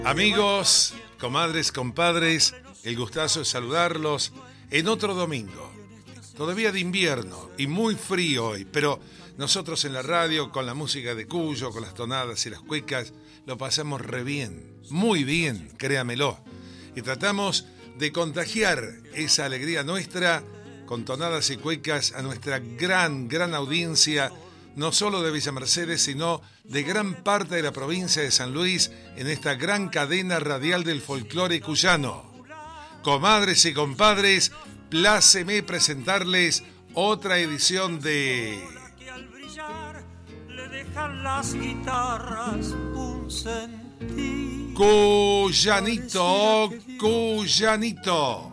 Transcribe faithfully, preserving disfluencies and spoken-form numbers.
Amigos, comadres, compadres, el gustazo de saludarlos en otro domingo. Todavía de invierno y muy frío hoy, pero nosotros en la radio, con la música de Cuyo, con las tonadas y las cuecas, lo pasamos re bien, muy bien, créamelo. Y tratamos de contagiar esa alegría nuestra con tonadas y cuecas a nuestra gran, gran audiencia, no solo de Villa Mercedes, sino de gran parte de la provincia de San Luis, en esta gran cadena radial del folclore cuyano. Comadres y compadres, pláceme presentarles otra edición de... Cuyanito, Cuyanito.